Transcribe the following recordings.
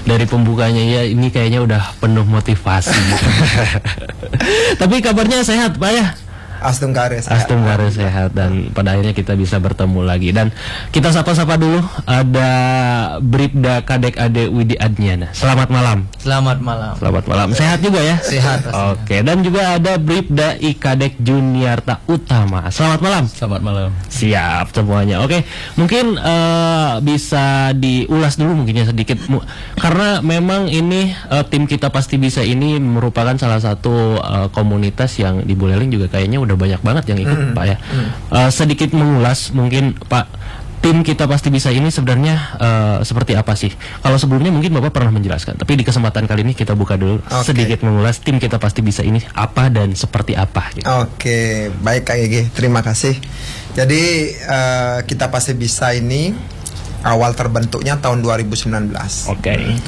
dari pembukanya ya ini kayaknya udah penuh motivasi. Tapi kabarnya sehat Pak ya? Astumkare sehat dan pada akhirnya kita bisa bertemu lagi. Dan kita sapa-sapa dulu, ada Bribda Kadek Ade Widi Adniana. Selamat malam. Selamat malam. Selamat malam. Sehat juga ya? Sehat. Oke. Dan juga ada Bribda Ikadek Juniarta Utama. Selamat malam. Selamat malam. Siap semuanya. Oke, mungkin bisa diulas dulu mungkin ya sedikit, karena memang ini tim Kita Pasti Bisa ini merupakan salah satu komunitas yang di Buleleng juga kayaknya udah banyak banget yang ikut Pak ya. Sedikit mengulas mungkin Pak, tim Kita Pasti Bisa ini sebenarnya seperti apa sih? Kalau sebelumnya mungkin Bapak pernah menjelaskan, tapi di kesempatan kali ini kita buka dulu sedikit mengulas tim Kita Pasti Bisa ini apa dan seperti apa gitu. Oke, baik Kak Gigi, terima kasih. Jadi Kita Pasti Bisa ini awal terbentuknya tahun 2019. 2019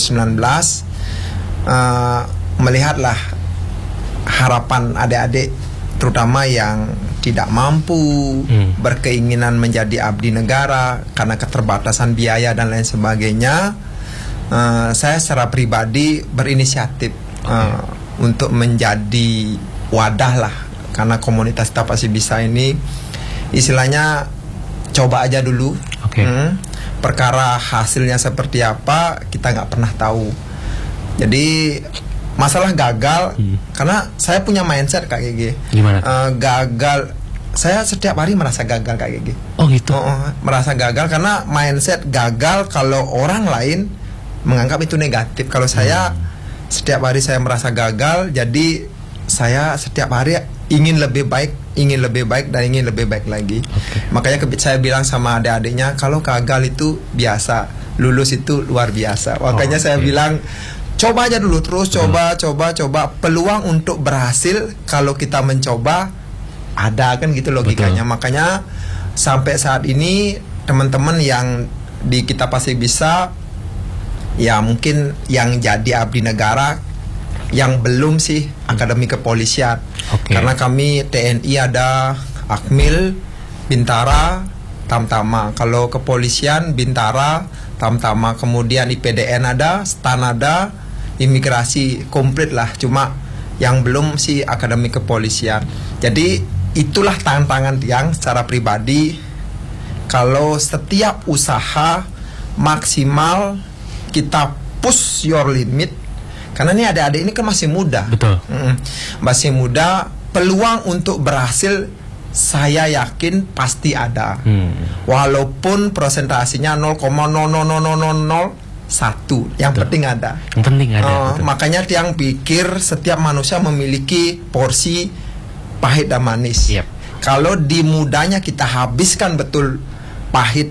melihatlah harapan adik-adik terutama yang tidak mampu, berkeinginan menjadi abdi negara karena keterbatasan biaya dan lain sebagainya. Saya secara pribadi berinisiatif untuk menjadi wadah lah, karena komunitas Kita Pasti Bisa ini istilahnya coba aja dulu. Perkara hasilnya seperti apa kita nggak pernah tahu. Jadi masalah gagal, karena saya punya mindset Kak Gigi. Gimana? Gagal, saya setiap hari merasa gagal Kak Gigi. Oh gitu? Merasa gagal karena mindset gagal kalau orang lain menganggap itu negatif. Kalau saya setiap hari saya merasa gagal, jadi saya setiap hari ingin lebih baik dan ingin lebih baik lagi. Makanya saya bilang sama adik-adiknya, kalau gagal itu biasa, lulus itu luar biasa. Makanya saya bilang coba aja dulu, terus coba. Peluang untuk berhasil kalau kita mencoba ada, kan gitu logikanya. Makanya sampai saat ini teman-teman yang di Kita Pasti Bisa, ya mungkin yang jadi abdi negara, yang belum sih Akademi Kepolisian. Karena kami TNI ada Akmil, Bintara, Tamtama. Kalau kepolisian Bintara, Tamtama. Kemudian IPDN ada, STAN ada, imigrasi komplit lah, cuma yang belum sih Akademi Kepolisian. Jadi itulah tantangan yang secara pribadi, kalau setiap usaha maksimal kita push your limit, karena ini adik-adik ini kan masih muda. Betul. Masih muda, peluang untuk berhasil saya yakin pasti ada. Walaupun presentasinya 0,00001, yang penting ada. Makanya yang pikir setiap manusia memiliki porsi pahit dan manis. Kalau di mudanya kita habiskan betul pahit,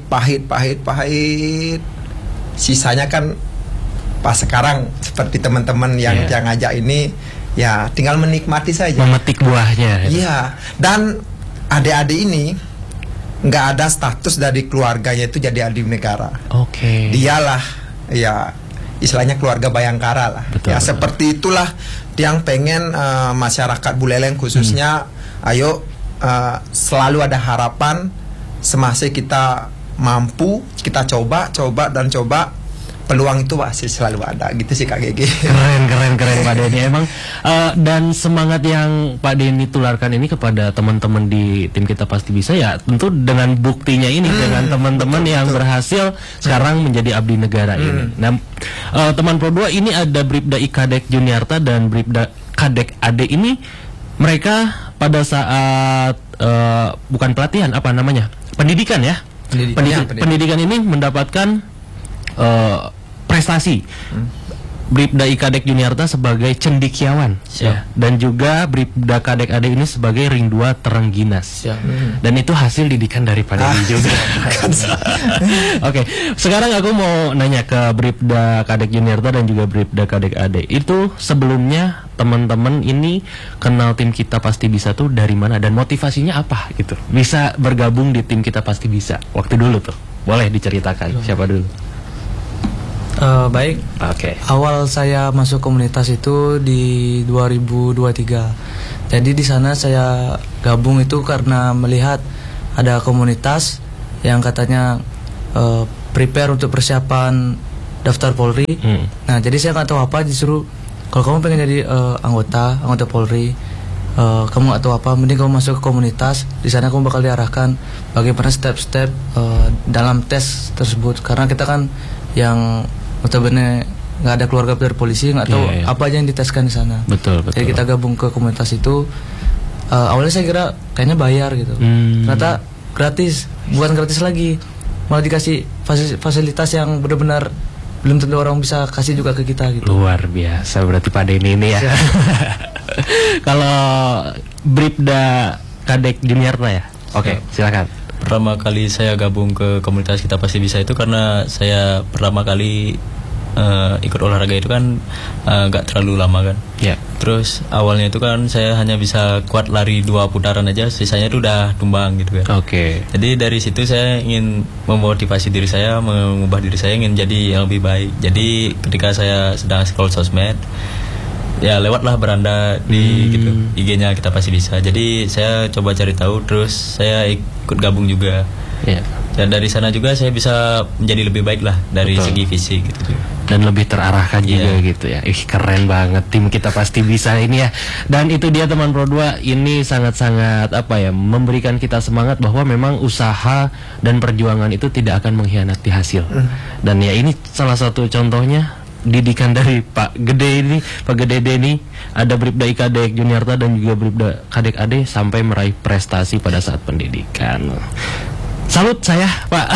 sisanya kan pas sekarang seperti teman-teman yang ngajak ini, ya tinggal menikmati saja, memetik buahnya. Iya. Dan adik-adik ini nggak ada status dari keluarganya itu jadi abdi negara. Dialah ya istilahnya keluarga Bayangkara lah. Seperti itulah yang pengen masyarakat Buleleng khususnya, ayo selalu ada harapan, semasa kita mampu kita coba, peluang itu pasti selalu ada, gitu sih Kak Gigi. Keren Pak Denny emang. Dan semangat yang Pak Denny tularkan ini kepada teman-teman di tim Kita Pasti Bisa, ya tentu dengan buktinya ini, dengan teman-teman yang berhasil sekarang menjadi abdi negara ini. Nah, teman Pro 2 ini ada Bribda Ikadek Juniarta dan Bribda Kadek Ade ini, mereka pada saat bukan pelatihan, apa namanya, pendidikan ya, pendidikan ini mendapatkan prestasi. Bribda Ikadek Juniarta sebagai cendikiawan, dan juga Bribda Kadek Ade ini sebagai ring 2 Terengginas. Dan itu hasil didikan dari Pak Denny juga. Sekarang aku mau nanya ke Bribda Kadek Juniarta dan juga Bribda Kadek Ade. Itu sebelumnya teman-teman ini kenal tim Kita Pasti Bisa tuh dari mana dan motivasinya apa gitu? Bisa bergabung di tim Kita Pasti Bisa waktu dulu tuh. Boleh diceritakan siapa dulu? Baik. Awal saya masuk komunitas itu di 2023. Jadi di sana saya gabung itu karena melihat ada komunitas yang katanya prepare untuk persiapan daftar Polri. Nah jadi saya nggak tahu apa, disuruh kalau kamu pengen jadi anggota Polri, kamu nggak tahu apa, mending kamu masuk ke komunitas. Di sana kamu bakal diarahkan bagaimana step-step dalam tes tersebut. Karena kita kan yang notabene nggak ada keluarga dari polisi, nggak tahu apa aja yang diteskan di sana. Betul. Jadi kita gabung ke komunitas itu. Awalnya saya kira kayaknya bayar gitu. Ternyata gratis, bukan gratis lagi, malah dikasih fasilitas yang benar-benar belum tentu orang bisa kasih juga ke kita gitu. Luar biasa berarti pada ini ya. Kalau Bribda Kadek Juniarta ya. Oke, silakan. Pertama kali saya gabung ke komunitas Kita Pasti Bisa itu karena saya pertama kali ikut olahraga itu kan gak terlalu lama kan. Ya. Terus awalnya itu kan saya hanya bisa kuat lari 2 putaran aja, sisanya itu udah tumbang gitu kan. Oke. Jadi dari situ saya ingin memotivasi diri saya, mengubah diri saya ingin jadi yang lebih baik. Jadi ketika saya sedang scroll sosmed, ya lewatlah beranda di gitu IG-nya Kita Pasti Bisa. Jadi saya coba cari tahu, terus saya ikut gabung juga. Ya. Dan dari sana juga saya bisa menjadi lebih baik lah dari segi fisik gitu. Dan lebih terarahkan juga gitu ya. Keren banget tim Kita Pasti Bisa ini ya. Dan itu dia teman Pro 2, ini sangat-sangat memberikan kita semangat bahwa memang usaha dan perjuangan itu tidak akan mengkhianati hasil. Dan ya ini salah satu contohnya didikan dari Pak Gede ini, ada Bribda Kadek Juniarta dan juga Bribda Kadek Ade sampai meraih prestasi pada saat pendidikan. Salut saya Pak.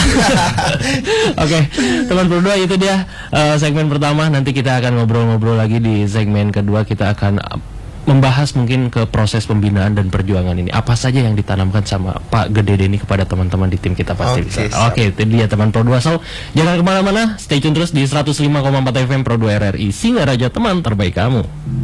Oke, teman Pro 2, itu dia segmen pertama. Nanti kita akan ngobrol-ngobrol lagi di segmen kedua. Kita akan membahas mungkin ke proses pembinaan dan perjuangan ini. Apa saja yang ditanamkan sama Pak Gede ini kepada teman-teman di tim Kita Pasti Bisa. Oke, itu dia teman Pro 2. So, jangan kemana-mana, stay tune terus di 105,4 FM Pro 2 RRI, Singaraja, teman terbaik kamu.